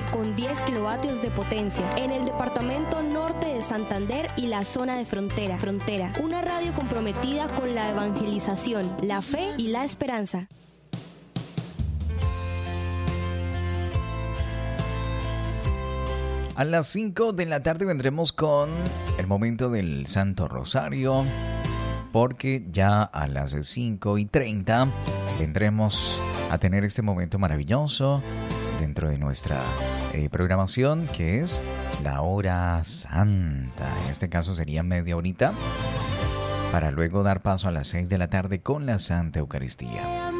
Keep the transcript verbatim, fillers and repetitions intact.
M con diez kilovatios de potencia en el departamento norte de Santander y la zona de frontera. Frontera. Una radio comprometida con la evangelización, la fe y la esperanza. A las cinco de la tarde vendremos con el momento del Santo Rosario, porque ya a las cinco y treinta vendremos a tener este momento maravilloso dentro de nuestra eh, programación, que es la hora santa. En este caso sería media horita, para luego dar paso a las seis de la tarde con la Santa Eucaristía.